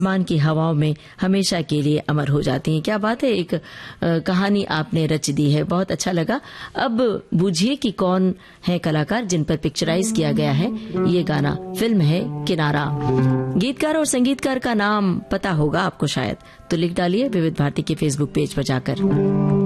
मान की हवाओं में हमेशा के लिए अमर हो जाती हैं। क्या बात है, एक कहानी आपने रच दी है, बहुत अच्छा लगा। अब बूझिए कि कौन है कलाकार जिन पर पिक्चराइज किया गया है ये गाना। फिल्म है किनारा। गीतकार और संगीतकार का नाम पता होगा आपको शायद, तो लिख डालिए विविध भारती के फेसबुक पेज पर जाकर।